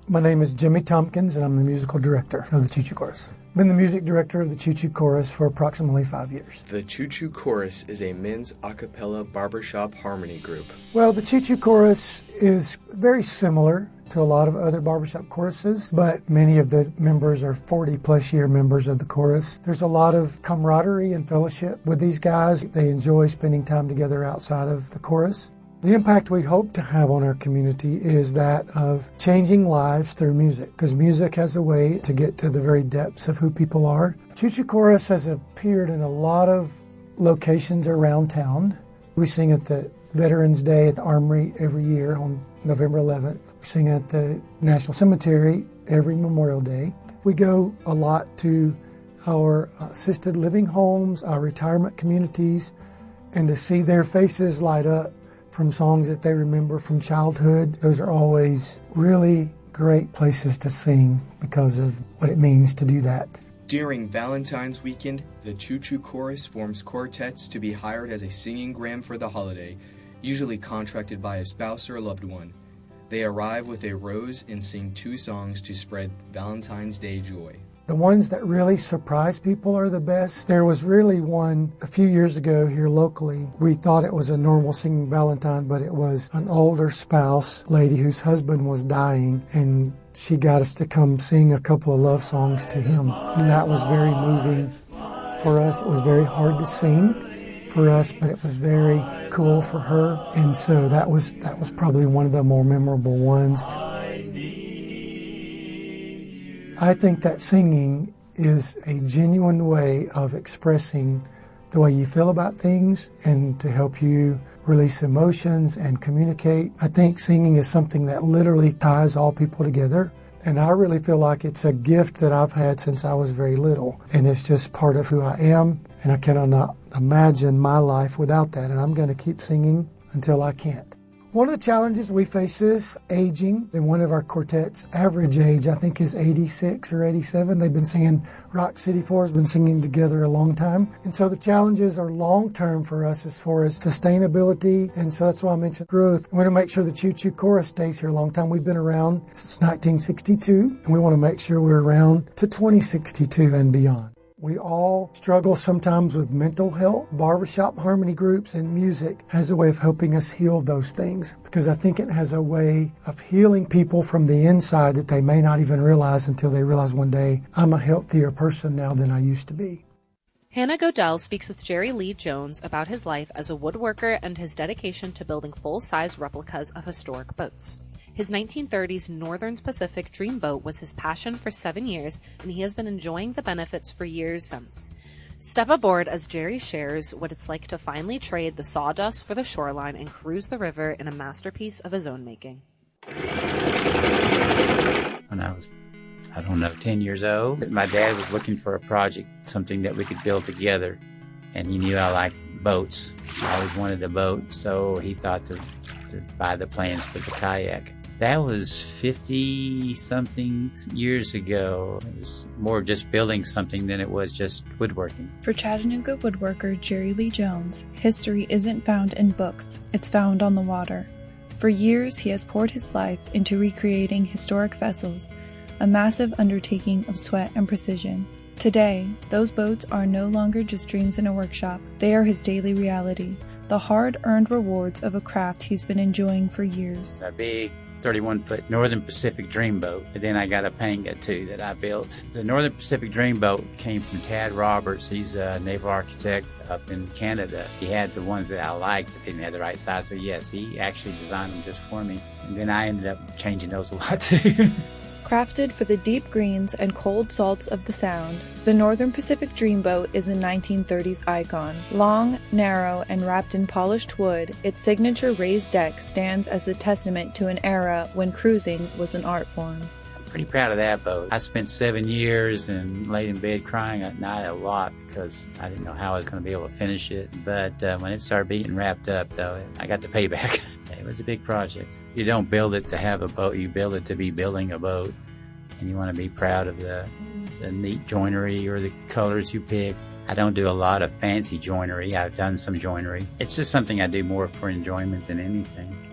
My name is Jimmy Tompkins, and I'm the musical director of the Choo Choo Chorus. I've been the music director of the Choo Choo Chorus for approximately 5 years. The Choo Choo Chorus is a men's a cappella barbershop harmony group. Well, the Choo Choo Chorus is very similar to a lot of other barbershop choruses, but many of the members are 40-plus year members of the chorus. There's a lot of camaraderie and fellowship with these guys. They enjoy spending time together outside of the chorus. The impact we hope to have on our community is that of changing lives through music, because music has a way to get to the very depths of who people are. Choo Choo Chorus has appeared in a lot of locations around town. We sing at the Veterans Day at the Armory every year on November 11th. We sing at the National Cemetery every Memorial Day. We go a lot to our assisted living homes, our retirement communities, and to see their faces light up from songs that they remember from childhood. Those are always really great places to sing because of what it means to do that. During Valentine's weekend, the Choo Choo Chorus forms quartets to be hired as a singing gram for the holiday, usually contracted by a spouse or loved one. They arrive with a rose and sing 2 songs to spread Valentine's Day joy. The ones that really surprise people are the best. There was really one a few years ago here locally. We thought it was a normal singing Valentine, but it was an older spouse lady whose husband was dying, and she got us to come sing a couple of love songs to him. And that was very moving for us. It was very hard to sing for us, but it was very cool for her. And so that was probably one of the more memorable ones. I think that singing is a genuine way of expressing the way you feel about things and to help you release emotions and communicate. I think singing is something that literally ties all people together. And I really feel like it's a gift that I've had since I was very little. And it's just part of who I am. And I cannot imagine my life without that. And I'm going to keep singing until I can't. One of the challenges we face is aging. In one of our quartets, average age, I think, is 86 or 87. They've been singing, Rock City 4 has been singing together a long time. And so the challenges are long-term for us as far as sustainability. And so that's why I mentioned growth. We want to make sure the Choo Choo Chorus stays here a long time. We've been around since 1962, and we want to make sure we're around to 2062 and beyond. We all struggle sometimes with mental health. Barbershop harmony groups and music has a way of helping us heal those things, because I think it has a way of healing people from the inside that they may not even realize until they realize one day, I'm a healthier person now than I used to be. Hannah Godell speaks with Jerry Lee Jones about his life as a woodworker and his dedication to building full-size replicas of historic boats. His 1930s Northern Pacific Dreamboat was his passion for 7 years, and he has been enjoying the benefits for years since. Step aboard as Jerry shares what it's like to finally trade the sawdust for the shoreline and cruise the river in a masterpiece of his own making. When I was, 10 years old, my dad was looking for a project, something that we could build together, and he knew I liked boats. I always wanted a boat, so he thought to buy the plans for the kayak. That was 50-something years ago. It was more just building something than it was just woodworking. For Chattanooga woodworker Jerry Lee Jones, history isn't found in books, it's found on the water. For years, he has poured his life into recreating historic vessels, a massive undertaking of sweat and precision. Today, those boats are no longer just dreams in a workshop. They are his daily reality, the hard-earned rewards of a craft he's been enjoying for years. A big 31-foot Northern Pacific Dreamboat. And then I got a Panga, too, that I built. The Northern Pacific Dreamboat came from Tad Roberts. He's a naval architect up in Canada. He had the ones that I liked that didn't have the right size. So, yes, he actually designed them just for me. And then I ended up changing those a lot, too. Crafted for the deep greens and cold salts of the Sound, the Northern Pacific Dreamboat is a 1930s icon. Long, narrow, and wrapped in polished wood, its signature raised deck stands as a testament to an era when cruising was an art form. I'm pretty proud of that boat. I spent 7 years and laid in bed crying at night a lot because I didn't know how I was going to be able to finish it. But when it started being wrapped up, though, I got the payback. It was a big project. You don't build it to have a boat, you build it to be building a boat. And you want to be proud of the neat joinery or the colors you pick. I don't do a lot of fancy joinery. I've done some joinery. It's just something I do more for enjoyment than anything.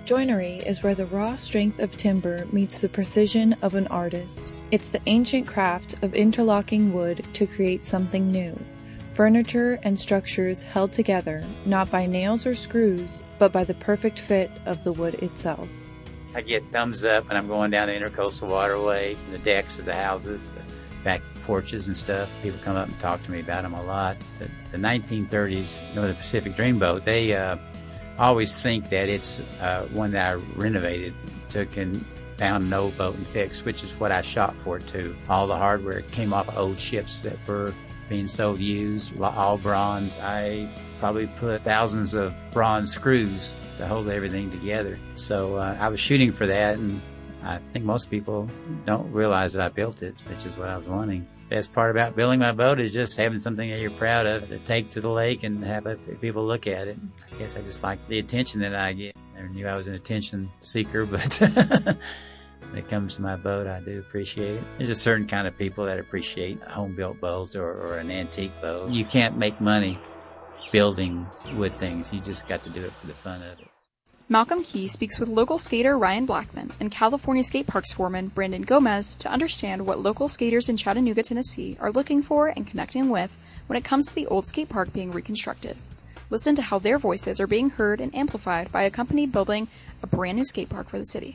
Joinery is where the raw strength of timber meets the precision of an artist. It's the ancient craft of interlocking wood to create something new. Furniture and structures held together, not by nails or screws, but by the perfect fit of the wood itself. I get thumbs up when I'm going down the Intercoastal Waterway, the decks of the houses, the back porches and stuff. People come up and talk to me about them a lot. The 1930s Northern Pacific Dreamboat, they always think that it's one that I renovated, took and found an old boat and fixed, which is what I shot for too. All the hardware came off of old ships that were being sold used, all bronze. I probably put thousands of bronze screws to hold everything together. So I was shooting for that, and I think most people don't realize that I built it, which is what I was wanting. Best part about building my boat is just having something that you're proud of to take to the lake and have people look at it. I guess I just like the attention that I get. I never knew I was an attention seeker, but when it comes to my boat, I do appreciate it. There's a certain kind of people that appreciate home-built boats or an antique boat. You can't make money building wood things. You just got to do it for the fun of it. Malcolm Key speaks with local skater Ryan Blackman and California Skate Parks foreman Brandon Gomez to understand what local skaters in Chattanooga, Tennessee are looking for and connecting with when it comes to the old skate park being reconstructed. Listen to how their voices are being heard and amplified by a company building a brand new skate park for the city.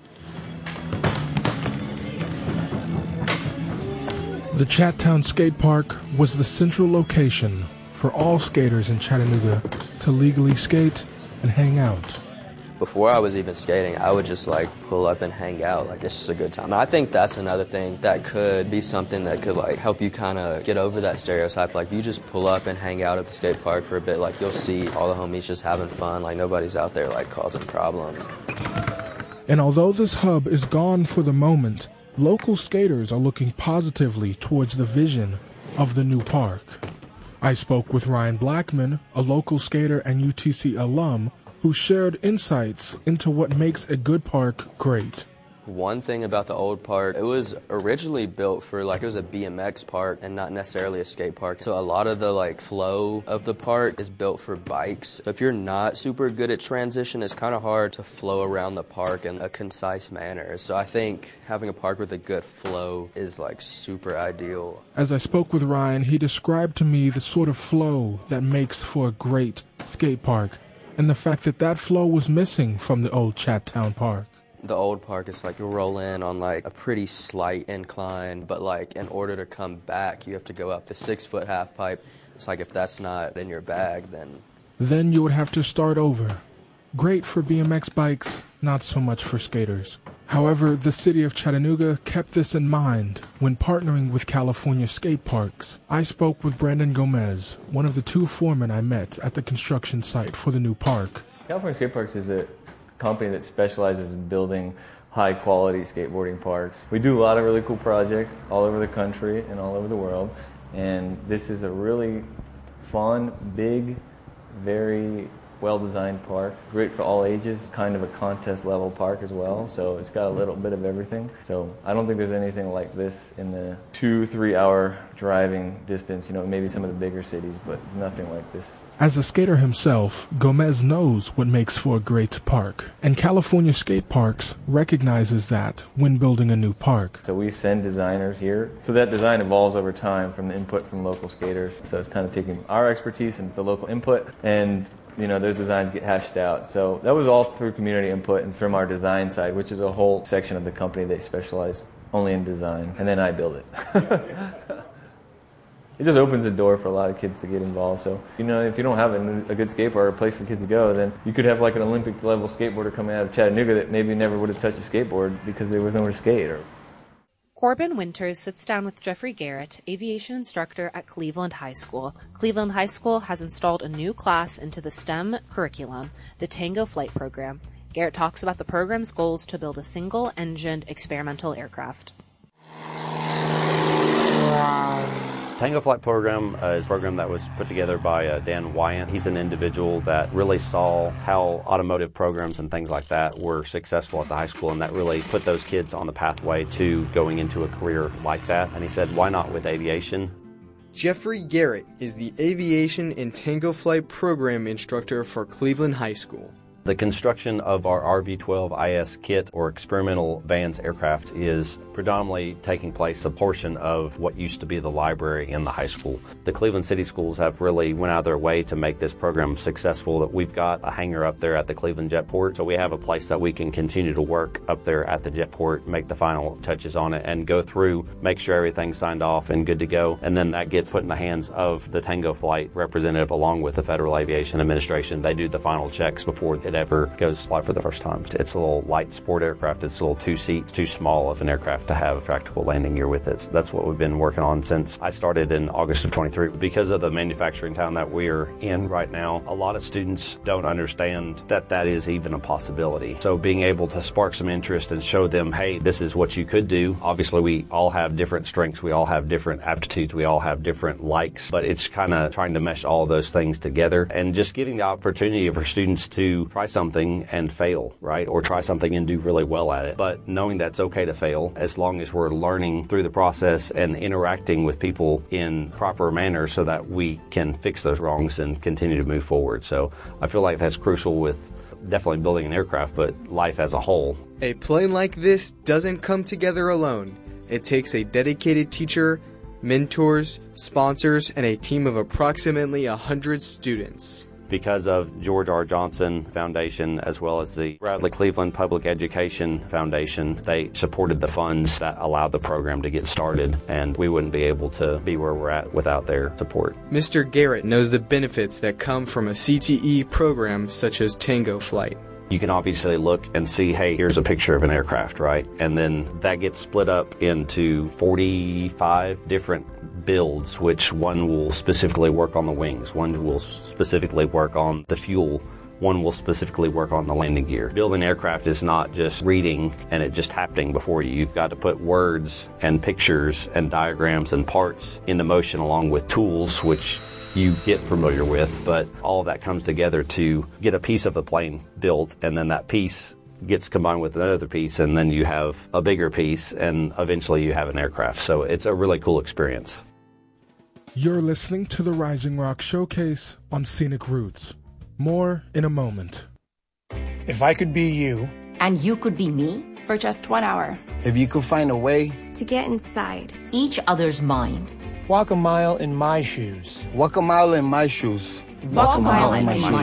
The Chattown Skate Park was the central location for all skaters in Chattanooga to legally skate and hang out. Before I was even skating, I would just pull up and hang out. It's just a good time. I think that's another thing that could be something that could help you kind of get over that stereotype. If you just pull up and hang out at the skate park for a bit, you'll see all the homies just having fun. Nobody's out there causing problems. And although this hub is gone for the moment, local skaters are looking positively towards the vision of the new park. I spoke with Ryan Blackman, a local skater and UTC alum, who shared insights into what makes a good park great. One thing about the old park, it was originally built for it was a BMX park and not necessarily a skate park. So a lot of the flow of the park is built for bikes. If you're not super good at transition, it's kind of hard to flow around the park in a concise manner. So I think having a park with a good flow is super ideal. As I spoke with Ryan, he described to me the sort of flow that makes for a great skate park, and the fact that flow was missing from the old Chattown Park. The old park is you roll in on a pretty slight incline, but in order to come back, you have to go up the 6-foot half pipe. It's if that's not in your bag, then you would have to start over. Great for BMX bikes, not so much for skaters. However, the city of Chattanooga kept this in mind when partnering with California Skate Parks. I spoke with Brandon Gomez, one of the two foremen I met at the construction site for the new park. California Skate Parks is a company that specializes in building high-quality skateboarding parks. We do a lot of really cool projects all over the country and all over the world, and this is a really fun, big, very well-designed park. Great for all ages, kind of a contest-level park as well, so it's got a little bit of everything. So I don't think there's anything like this in the 2-3 hour driving distance, maybe some of the bigger cities, but nothing like this. As a skater himself, Gomez knows what makes for a great park, and California Skate Parks recognizes that when building a new park. So we send designers here, so that design evolves over time from the input from local skaters. So it's kind of taking our expertise and the local input, and those designs get hashed out. So that was all through community input and from our design side, which is a whole section of the company that specialize only in design, and then I build it. It just opens the door for a lot of kids to get involved. So, if you don't have a good skate park or a place for kids to go, then you could have an Olympic-level skateboarder coming out of Chattanooga that maybe never would have touched a skateboard because there was nowhere to skate. Corbin Winters sits down with Jeffrey Garrett, aviation instructor at Cleveland High School. Cleveland High School has installed a new class into the STEM curriculum, the Tango Flight Program. Garrett talks about the program's goals to build a single-engined experimental aircraft. Tango Flight Program is a program that was put together by Dan Wyant. He's an individual that really saw how automotive programs and things like that were successful at the high school, and that really put those kids on the pathway to going into a career like that. And he said, why not with aviation? Jeffrey Garrett is the Aviation and Tango Flight Program instructor for Cleveland High School. The construction of our RV-12IS kit, or experimental Vans aircraft, is predominantly taking place a portion of what used to be the library in the high school. The Cleveland City Schools have really went out of their way to make this program successful. That we've got a hangar up there at the Cleveland Jetport, so we have a place that we can continue to work up there at the Jetport, make the final touches on it, and go through, make sure everything's signed off and good to go. And then that gets put in the hands of the Tango Flight representative along with the Federal Aviation Administration. They do the final checks before it ever goes to fly for the first time. It's a little light sport aircraft. It's a little two-seat, too small of an aircraft to have a practical landing gear with it. So that's what we've been working on since I started in August of 23. Because of the manufacturing town that we're in right now, a lot of students don't understand that that is even a possibility. So being able to spark some interest and show them, hey, this is what you could do. Obviously, we all have different strengths. We all have different aptitudes. We all have different likes. But it's kind of trying to mesh all those things together and just giving the opportunity for students to try something and fail, right? Or try something and do really well at it. But knowing that it's okay to fail as long as we're learning through the process and interacting with people in proper manner so that we can fix those wrongs and continue to move forward. So I feel like that's crucial with definitely building an aircraft, but life as a whole. A plane like this doesn't come together alone. It takes a dedicated teacher, mentors, sponsors, and a team of approximately 100 students. Because of George R. Johnson Foundation, as well as the Bradley Cleveland Public Education Foundation, they supported the funds that allowed the program to get started, and we wouldn't be able to be where we're at without their support. Mr. Garrett knows the benefits that come from a CTE program such as Tango Flight. You can obviously look and see, hey, here's a picture of an aircraft, right? And then that gets split up into 45 different builds, which one will specifically work on the wings, one will specifically work on the fuel, one will specifically work on the landing gear. Building aircraft is not just reading and it just happening before you. You've got to put words and pictures and diagrams and parts into motion along with tools, which you get familiar with, but all of that comes together to get a piece of the plane built, and then that piece gets combined with another piece, and then you have a bigger piece, and eventually you have an aircraft. So it's a really cool experience. You're listening to the Rising Rock Showcase on Scenic Roots. More in a moment. If I could be you, and you could be me, for just 1 hour. If you could find a way to get inside each other's mind. Walk a mile in my shoes. Walk a mile in my shoes. Walk a mile in my shoes.